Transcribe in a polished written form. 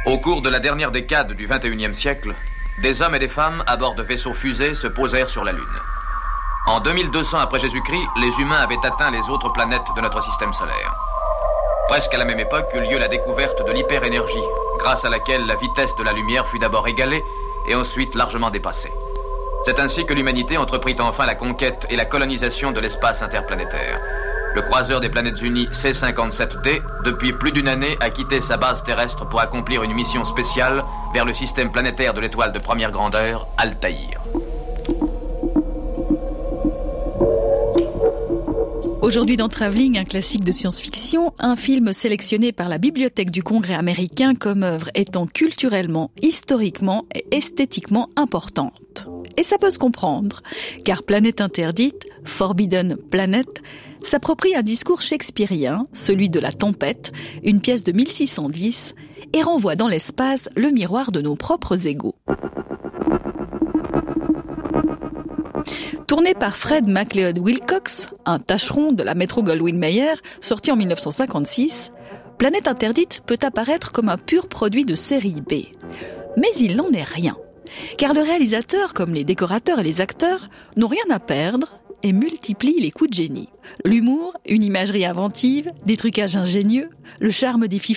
Au cours de la dernière décade du XXIe siècle, des hommes et des femmes à bord de vaisseaux fusées se posèrent sur la Lune. En 2200 après Jésus-Christ, les humains avaient atteint les autres planètes de notre système solaire. Presque à la même époque eut lieu la découverte de l'hyperénergie, grâce à laquelle la vitesse de la lumière fut d'abord égalée et ensuite largement dépassée. C'est ainsi que l'humanité entreprit enfin la conquête et la colonisation de l'espace interplanétaire. Le croiseur des planètes unies C-57D, depuis plus d'une année, a quitté sa base terrestre pour accomplir une mission spéciale vers le système planétaire de l'étoile de première grandeur, Altaïr. Aujourd'hui dans Travelling, un classique de science-fiction, un film sélectionné par la Bibliothèque du Congrès américain comme œuvre étant culturellement, historiquement et esthétiquement importante. Et ça peut se comprendre, car Planète interdite, Forbidden Planet, s'approprie un discours shakespearien, celui de la tempête, une pièce de 1610, et renvoie dans l'espace le miroir de nos propres égos. Tourné par Fred MacLeod Wilcox, un tâcheron de la Metro-Goldwyn-Mayer, sorti en 1956, Planète interdite peut apparaître comme un pur produit de série B. Mais il n'en est rien, car le réalisateur, comme les décorateurs et les acteurs, n'ont rien à perdre et multiplient les coups de génie. L'humour, une imagerie inventive, des trucages ingénieux, le charme des fifs